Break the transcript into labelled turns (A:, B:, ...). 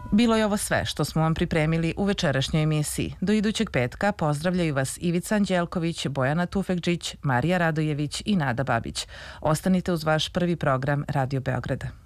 A: Bilo je ovo sve što smo vam pripremili u večerašnjoj emisiji. Do idućeg petka pozdravljaju vas Ivica Anđelković, Bojana Tufekdžić, Marija Radojević i Nada Babić. Ostanite uz vaš prvi program Radio Beograda.